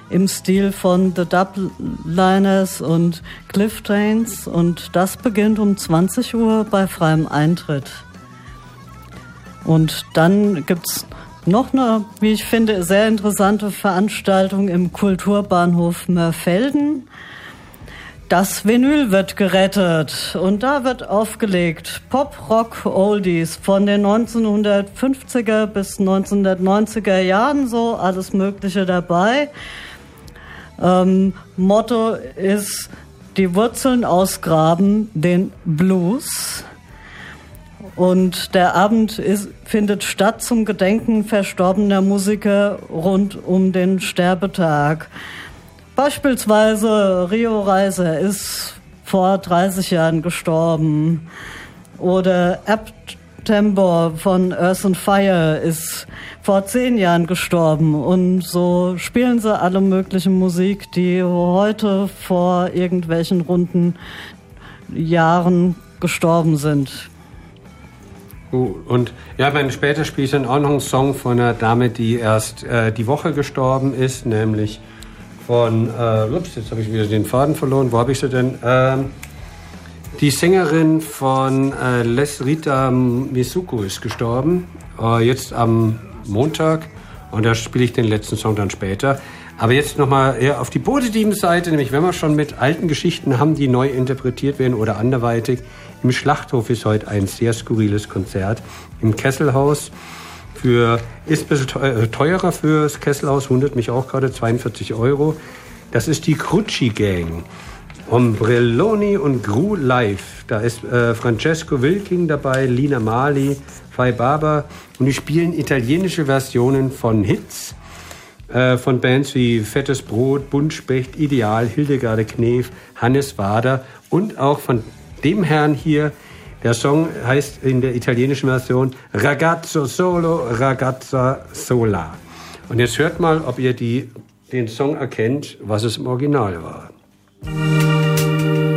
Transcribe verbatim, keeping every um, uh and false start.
im Stil von The Dubliners und Cliff Trains, und das beginnt um zwanzig Uhr bei freiem Eintritt. Und dann gibt's noch eine, wie ich finde, sehr interessante Veranstaltung im Kulturbahnhof Mörfelden. Das Vinyl wird gerettet und da wird aufgelegt Pop, Rock, Oldies von den neunzehnhundertfünfziger bis neunzehnhundertneunziger Jahren, so alles Mögliche dabei. Ähm, Motto ist die Wurzeln ausgraben, den Blues. Und der Abend ist, findet statt zum Gedenken verstorbener Musiker rund um den Sterbetag. Beispielsweise Rio Reiser ist vor dreißig Jahren gestorben. Oder Ab Tambor von Earth and Fire ist vor zehn Jahren gestorben. Und so spielen sie alle möglichen Musik, die heute vor irgendwelchen runden Jahren gestorben sind. Uh, und ja, mein, später spiele ich dann auch noch einen Song von einer Dame, die erst äh, die Woche gestorben ist, nämlich von, äh, ups, jetzt habe ich wieder den Faden verloren, wo habe ich sie denn? Ähm, die Sängerin von äh, Les Rita Misuko ist gestorben, äh, jetzt am Montag, und da spiele ich den letzten Song dann später. Aber jetzt nochmal eher auf die positiven Seite, nämlich wenn wir schon mit alten Geschichten haben, die neu interpretiert werden oder anderweitig. Im Schlachthof ist heute ein sehr skurriles Konzert im Kesselhaus. Für, ist ein bisschen teurer für das Kesselhaus, wundert mich auch gerade, zweiundvierzig Euro. Das ist die Crucci Gang. Ombrelloni und Gru live. Da ist äh, Francesco Wilking dabei, Lina Mali, Fai Baba. Und die spielen italienische Versionen von Hits. Von Bands wie Fettes Brot, Buntspecht, Ideal, Hildegarde Knef, Hannes Wader und auch von dem Herrn hier. Der Song heißt in der italienischen Version Ragazzo Solo, Ragazza Sola. Und jetzt hört mal, ob ihr die, den Song erkennt, was es im Original war.